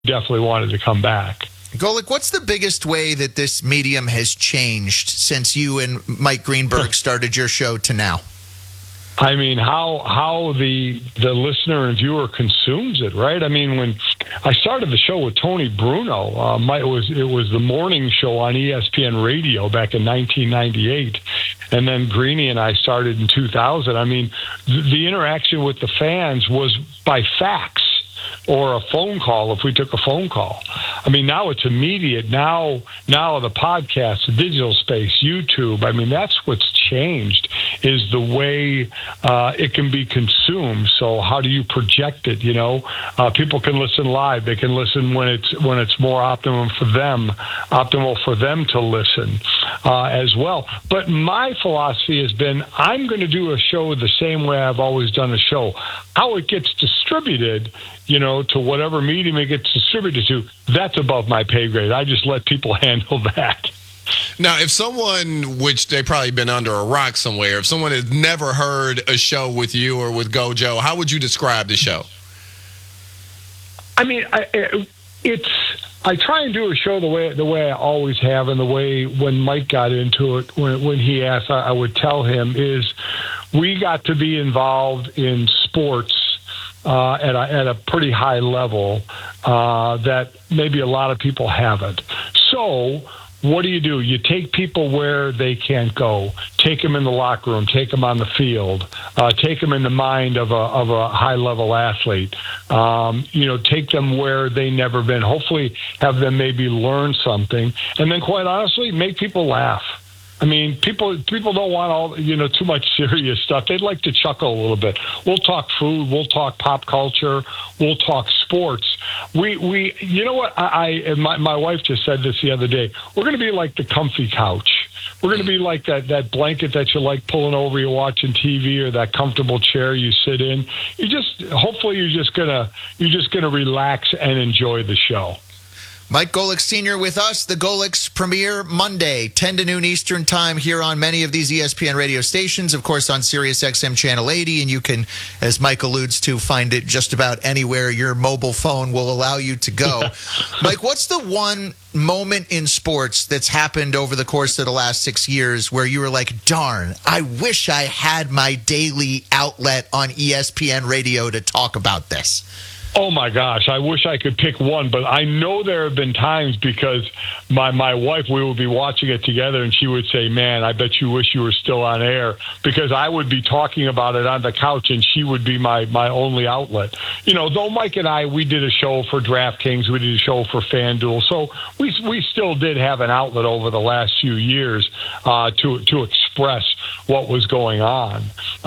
definitely wanted to come back. Golic, what's the biggest way that this medium has changed since you and Mike Greenberg started your show to now? I mean, how the listener and viewer consumes it, right? I mean, when I started the show with Tony Bruno, it was the morning show on ESPN Radio back in 1998, and then Greeny and I started in 2000. I mean, the interaction with the fans was by fax or a phone call if we took a phone call. I mean, now it's immediate. Now the podcast, the digital space, YouTube, I mean, that's what's changed, is the way it can be consumed. So how do you project it? You know, people can listen live. They can listen when it's more optimal for them to listen as well. But my philosophy has been, I'm going to do a show the same way I've always done a show. How it gets distributed, you know, to whatever medium it gets distributed to, that's above my pay grade. I just let people handle that. Now, if someone, which they've probably been under a rock somewhere, if someone has never heard a show with you or with Gojo, how would you describe the show? I mean, I try and do a show the way I always have, and the way when Mike got into it, when he asked, I would tell him, is we got to be involved in sports at a pretty high level that maybe a lot of people haven't. So what do? You take people where they can't go. Take them in the locker room. Take them on the field. Take them in the mind of a high-level athlete. Take them where they never been. Hopefully have them maybe learn something. And then, quite honestly, make people laugh. I mean, people don't want too much serious stuff. They'd like to chuckle a little bit. We'll talk food. We'll talk pop culture. We'll talk sports. We you know what? My wife just said this the other day. We're going to be like the comfy couch. We're going to be like that blanket that you like pulling over, you're watching TV, or that comfortable chair you sit in. Hopefully you're just gonna relax and enjoy the show. Mike Golic Sr. with us. The Golic's premiere Monday, 10 to noon Eastern time here on many of these ESPN radio stations. Of course, on Sirius XM Channel 80. And you can, as Mike alludes to, find it just about anywhere your mobile phone will allow you to go. Mike, what's the one moment in sports that's happened over the course of the last 6 years where you were like, darn, I wish I had my daily outlet on ESPN radio to talk about this? Oh, my gosh. I wish I could pick one, but I know there have been times because my wife, we would be watching it together, and she would say, man, I bet you wish you were still on air, because I would be talking about it on the couch, and she would be my only outlet. You know, though Mike and I, we did a show for DraftKings, we did a show for FanDuel, so we still did have an outlet over the last few years to express what was going on.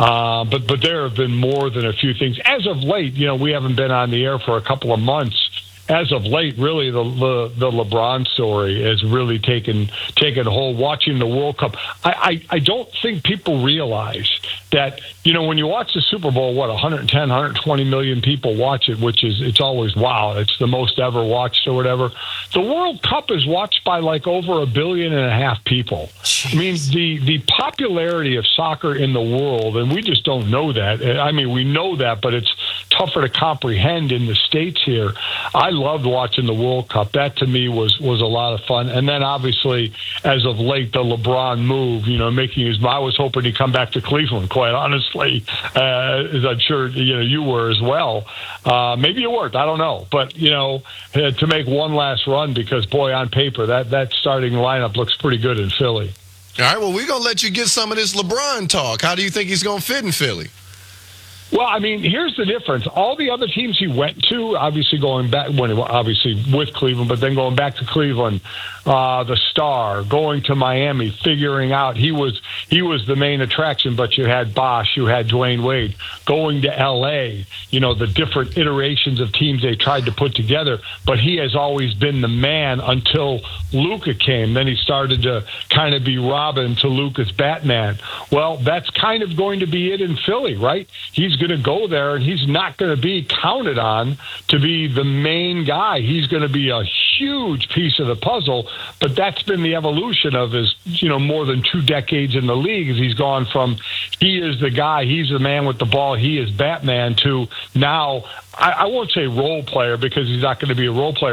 But there have been more than a few things. As of late, we haven't been on the air for a couple of months. As of late, really, the LeBron story has really taken hold. Watching the World Cup, I don't think people realize that, when you watch the Super Bowl, 110, 120 million people watch it, it's always, wow, it's the most ever watched or whatever. The World Cup is watched by like over 1.5 billion people. Jeez. I mean, the popularity of soccer in the world, and we just don't know that. I mean, we know that, but it's tougher to comprehend in the States here. I loved watching the World Cup. That to me was a lot of fun. And then obviously, as of late, the LeBron move, making I was hoping he'd come back to Cleveland, quite honestly, as I'm sure you were as well. Maybe it worked. I don't know. But, to make one last run, because, boy, on paper, that starting lineup looks pretty good in Philly. All right, well, we're going to let you get some of this LeBron talk. How do you think he's going to fit in Philly? Well, I mean, here's the difference. All the other teams he went to, obviously going back, obviously with Cleveland, but then going back to Cleveland, the Star, going to Miami, figuring out he was the main attraction, but you had Bosh, you had Dwayne Wade. Going to L.A., the different iterations of teams they tried to put together, but he has always been the man until Luka came. Then he started to kind of be Robin to Luka's Batman. Well, that's kind of going to be it in Philly, right? He's he's going to go there, and he's not going to be counted on to be the main guy. He's going to be a huge piece of the puzzle, but that's been the evolution of his, more than 2 decades in the league. As he's gone from he is the guy, he's the man with the ball, he is Batman, to now, I won't say role player because he's not going to be a role player,